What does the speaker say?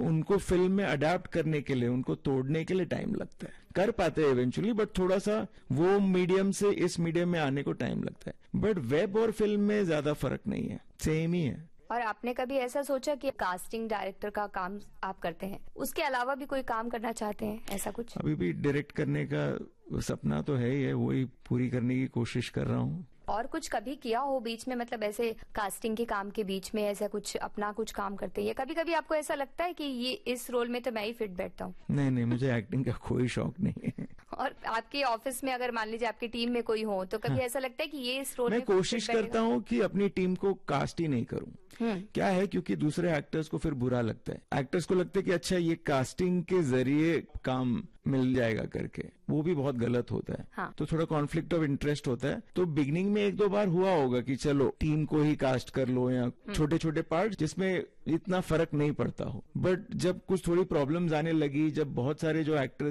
उनको फिल्म में अडेप्ट करने के लिए, उनको तोड़ने के लिए टाइम लगता है। कर पाते हैं इवेंचुअली, बट थोड़ा सा वो मीडियम से इस मीडियम में आने को टाइम लगता है। बट वेब और फिल्म में ज्यादा फर्क नहीं है, सेम ही है। और आपने कभी ऐसा सोचा कि कास्टिंग डायरेक्टर का काम आप करते हैं, उसके अलावा भी कोई काम करना चाहते हैं, ऐसा कुछ? अभी भी डायरेक्ट करने का सपना तो है ही है, वही पूरी करने की कोशिश कर रहा हूँ। और कुछ कभी किया हो बीच में, मतलब ऐसे कास्टिंग के काम के बीच में ऐसा कुछ अपना कुछ काम करते हैं? कभी कभी आपको ऐसा लगता है कि ये इस रोल में तो मैं ही फिट बैठता हूँ? नहीं, मुझे एक्टिंग का कोई शौक नहीं है। और आपके ऑफिस में अगर मान लीजिए आपकी टीम में कोई हो तो कभी ऐसा लगता है कि ये इस रोल में मैं कोशिश करता हूँ कि अपनी टीम को कास्ट ही नहीं करूँ। क्या है, क्योंकि दूसरे एक्टर्स को फिर बुरा लगता है। एक्टर्स को लगता है कि अच्छा ये कास्टिंग के जरिए काम मिल जाएगा करके, वो भी बहुत गलत होता है। हाँ। तो थोड़ा कॉन्फ्लिक्ट ऑफ इंटरेस्ट होता है। तो बिगनिंग में 1-2 बार हुआ होगा कि चलो टीम को ही कास्ट कर लो, या छोटे छोटे पार्ट जिसमें इतना फर्क नहीं पड़ता हो। बट जब कुछ थोड़ी प्रॉब्लम्स आने लगी, जब बहुत सारे जो एक्टर्स